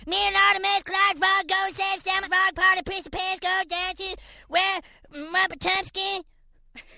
Me and Artemis, Clyde Frog, go save Salmon Frog, party, piece of pants, go dancing, where Muppet Tumsky.